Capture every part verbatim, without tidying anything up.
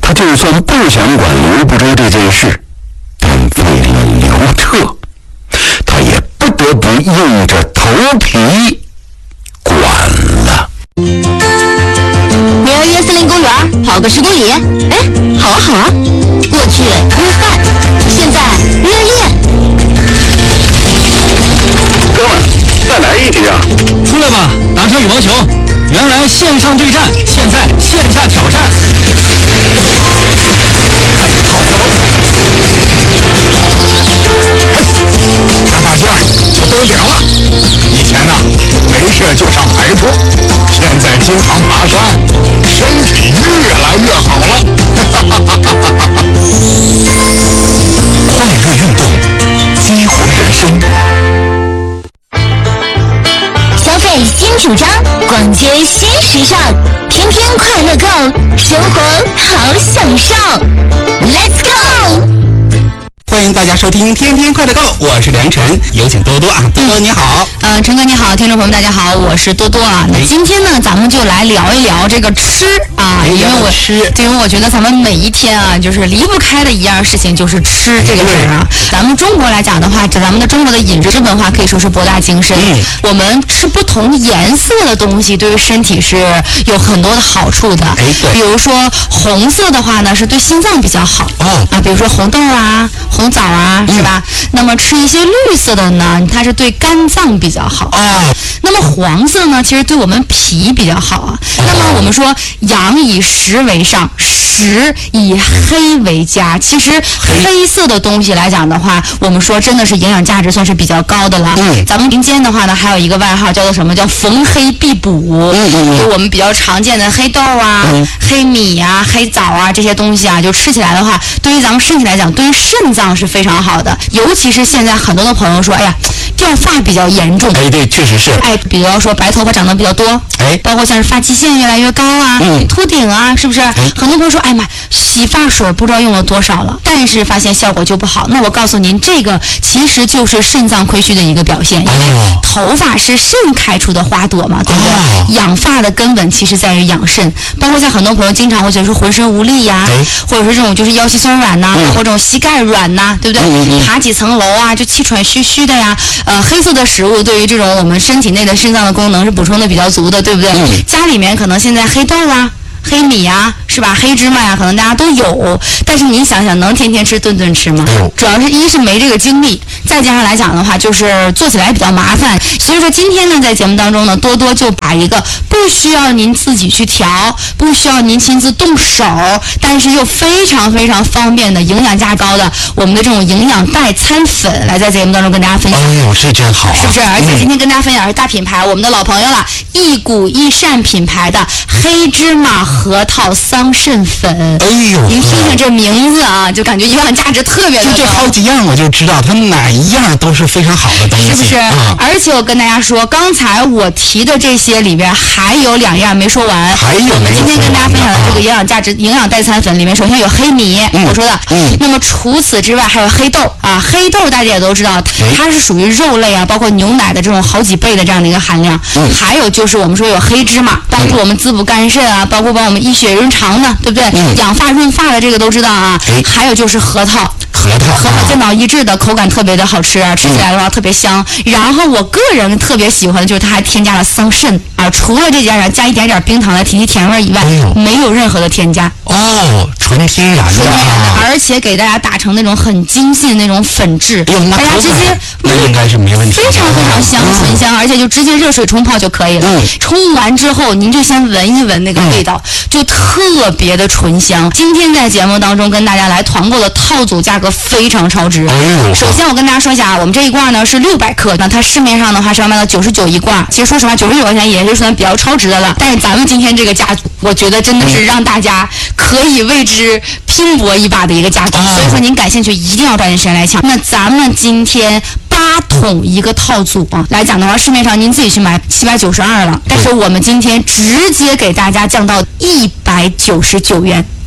他就算不想管刘不周这件事，但为了刘彻，他也不得不硬着头皮管了。 明儿约森林公园跑个十公里，哎，好啊好啊。过去约饭，现在约练。 哥们，再来一局啊！ 出来吧，打场羽毛球。原来线上对战，现在线下挑战。 看大劲儿就登顶了。以前呢，没事就上排桌，现在经常爬山，身体越来越好了。 快乐运动，激活人生。 消费新主张，逛街新时尚，天天快乐购，生活好享受。Let's go！ 欢迎大家收听天天快乐购，我是梁晨，有请多多啊。多多你好。 呃，陈哥你好，听众朋友们大家好，我是多多啊。那今天呢，咱们就来聊一聊这个吃啊，因为我吃， 因为我觉得咱们每一天啊，就是离不开的一样事情就是吃这个事儿啊。咱们中国来讲的话，咱们的中国的饮食文化可以说是博大精深。嗯，我们吃不同颜色的东西，对于身体是有很多的好处的。 哎，对。 比如说红色的话呢，是对心脏比较好。 哦。 啊，比如说红豆啊、红枣啊，是吧？嗯、那么吃一些绿色的呢，它是对肝脏比较好。 哦。 那么黄色呢，其实对我们脾比较好啊。哦、那么我们说阳以实为上，实以黑为佳。其实黑色的东西来讲的话，我们说真的是营养价值算是比较高的了。嗯。咱们民间的话呢，还有一个外号叫做什么？叫逢黑必补。嗯嗯。就我们比较常见的黑豆啊、嗯、黑米啊、黑枣啊这些东西啊，就吃起来的话，对于咱们身体来讲，对于肾脏是非常好的。尤其是现在很多的朋友说，哎呀，掉发比较严重。 哎，对，确实是。 哎，比如说白头发长得比较多， 哎， 包括像是发际线越来越高啊，嗯，秃顶啊，是不是？哎、很多朋友说，哎妈，洗发水不知道用了多少了，但是发现效果就不好。那我告诉您，这个其实就是肾脏亏虚的一个表现，因为头发是肾开出的花朵嘛，对不对？哦、养发的根本其实在于养肾，包括像很多朋友经常会觉得说浑身无力呀、啊，哎、或者是这种就是腰膝酸软呐、啊，嗯、或者这种膝盖软呐、啊，对不对？嗯嗯、爬几层楼啊，就气喘吁吁的呀。呃，黑色的食物对于这种我们身体内的肾脏的功能是补充的比较足的，对不对？嗯、家里面可能现在黑豆啊、黑米呀、啊，是吧？黑芝麻呀、啊，可能大家都有。但是你想想，能天天吃、顿顿吃吗？嗯、主要是一是没这个精力，再加上来讲的话，就是做起来比较麻烦。所以说今天呢，在节目当中呢，多多就把一个不需要您自己去调，不需要您亲自动手，但是又非常非常方便的营养价高的我们的这种营养代餐粉，来在节目当中跟大家分享。 哎呦，这真好、啊， 是不是？而且今天跟大家分享是大品牌，我们的老朋友了，益谷益善品牌的黑芝麻核桃桑葚粉。 哎呦， 您听听这名字啊，就感觉营养价值特别的高。 就这好几样，我就知道它哪一样都是非常好的东西， 是不是？ 啊、 而且我跟大家说，刚才我提的这些里边还有两样没说完。 还有没有？ 今天跟大家分享的这个营养价值、营养代餐粉里面，首先有黑米，嗯、我说的。嗯。那么除此之外，还有黑豆啊，黑豆大家也都知道，它是属于肉类啊，包括牛奶的这种好几倍的这样的一个含量。嗯。还有就是我们说有黑芝麻，帮助我们滋补肝肾啊，包括帮我们益血润肠的，对不对？嗯。养发润发的这个都知道啊。哎。还有就是核桃。 核桃， 核桃健脑益智的，口感特别的好吃啊，吃起来的话特别香。嗯、然后我个人特别喜欢的就是它还添加了桑葚啊，除了这加点加一点点冰糖来提提甜味以外，哎、没有任何的添加。 哦，纯天然的， 纯天然的，而且给大家打成那种很精细的那种粉质， 哎、 大家直接那应该是没问题， 非常非常香，醇香，而且就直接热水冲泡就可以了。嗯、冲完之后，您就先闻一闻那个味道，嗯、就特别的醇香。今天在节目当中跟大家来团购的套组价格非常超值。哎、首先我跟大家说一下啊，我们这一罐呢是六百克，那它市面上的话是要卖到九十九一罐。其实说实话，九十九块钱也是算比较超值的了。但是咱们今天这个价，我觉得真的是让大家可以为之拼搏一把的一个价格。所以说您感兴趣一定要抓紧时间来抢。那咱们今天八桶一个套组啊，来讲的话，市面上您自己去买七百九十二了，但是我们今天直接给大家降到一百九十九元。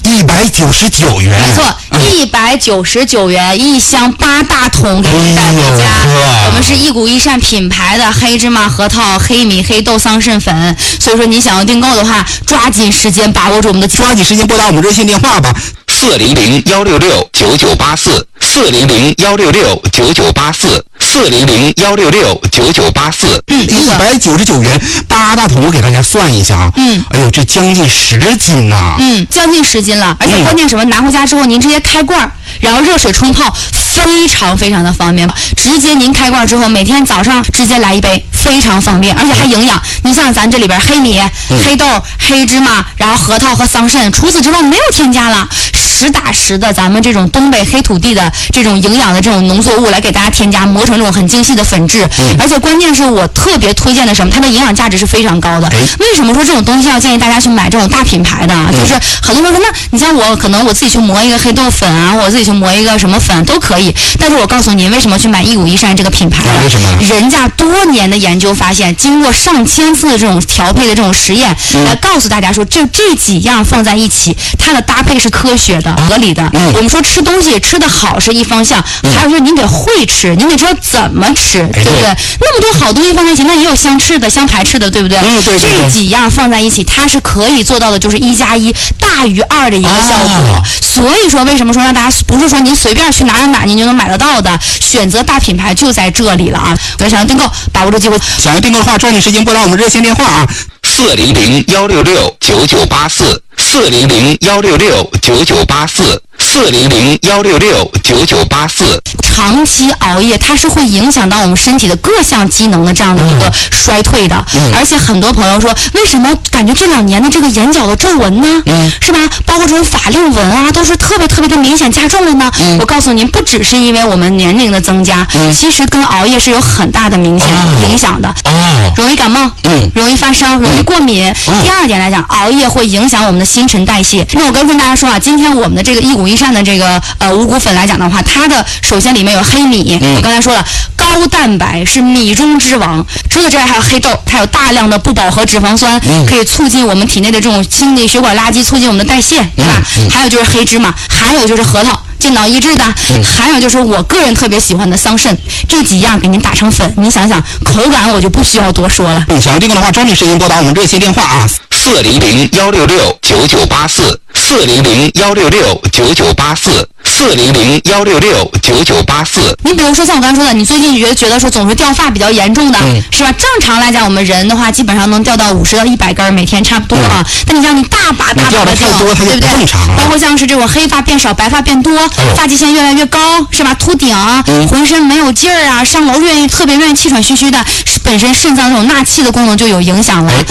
一百九十九元。 没错，一百九十九元一箱八大桶给你带回家。 哎、 我们是一谷一善品牌的黑芝麻、核桃、黑米、黑豆、桑葚粉，所以说你想要订购的话，抓紧时间把握住我们的， 抓紧时间拨打我们热线电话吧。 四零零幺六六九九八四，四零零幺六六九九八四，四零零幺六六九九八四。 嗯，一百九十九元八大桶，我给大家算一下啊。 嗯， 哎呦，这将近十斤呐、啊。 嗯，将近十斤了，而且关键什么？拿回家之后您直接开罐，然后热水冲泡，非常非常的方便。直接您开罐之后，每天早上直接来一杯，非常方便，而且还营养。你像咱这里边黑米、嗯、黑豆、黑芝麻，然后核桃和桑葚，除此之外没有添加了。实打实的咱们这种东北黑土地的这种营养的这种农作物来给大家添加，磨成这种很精细的粉质、嗯、而且关键是我特别推荐的什么，它的营养价值是非常高的、哎、为什么说这种东西要建议大家去买这种大品牌的、嗯、就是很多人说那你像我可能我自己去磨一个黑豆粉啊，我自己去磨一个什么粉都可以，但是我告诉您为什么去买一谷一善这个品牌、啊、 为什么？ 人家多年的研究发现，经过上千次的这种调配的这种实验、嗯、来告诉大家说这这几样放在一起它的搭配是科学的合理的、嗯、我们说吃东西吃得好是一方向、嗯、还有就是您得会吃，您得知道怎么吃、哎、对不对？那么多好东西放在一起，那也有相斥的相排斥的，对不对？ 嗯，对对对。 这几样放在一起它是可以做到的，就是一加一大于二的一个效果、啊、所以说为什么说让大家不是说您随便去哪哪哪您就能买得到的，选择大品牌就在这里了啊！我想要订购把握住机会， 想要订购的话抓紧时间拨打我们热线电话啊， 四零零幺六六九九八四，四零零幺六六九九八四，四零零幺六六九九八四。 长期熬夜它是会影响到我们身体的各项机能的这样的一个衰退的、嗯、而且很多朋友说为什么感觉这两年的这个眼角的皱纹呢、嗯、是吧，包括这种法令纹啊都是特别特别的明显加重了呢、嗯、我告诉您不只是因为我们年龄的增加、嗯、其实跟熬夜是有很大的明显影响的、哦、容易感冒、嗯、容易发烧，容易过敏、嗯、第二点来讲，熬夜会影响我们的新陈代谢。那我跟大家说啊，今天我们的这个一谷一善的这个呃五谷粉来讲的话，它的首先里面有黑米、嗯、我刚才说了高蛋白是米中之王，除此之外还有黑豆，它有大量的不饱和脂肪酸、嗯、可以促进我们体内的这种清理血管垃圾，促进我们的代谢，对吧、嗯嗯、还有就是黑芝麻，还有就是核桃健脑益智的、嗯、还有就是我个人特别喜欢的桑葚，这几样给您打成粉，您想想口感我就不需要多说了。 嗯，想要订购的话抓紧时间拨打我们热线电话啊， 四零零幺六六九九八四，四零零幺六六九九八四，四零零幺六六九九八四。 你比如说像我刚才说的，你最近觉得觉得说总是掉发比较严重的、嗯、是吧？正常来讲我们人的话基本上能掉到五十到一百根每天差不多啊、嗯、但你像你大把大把的掉， 对不对？ 包括像是这种黑发变少白发变多、哎、发际线越来越高是吧？秃顶、嗯、浑身没有劲儿啊，上楼愿意特别愿意气喘吁吁的，本身肾脏这种纳气的功能就有影响了。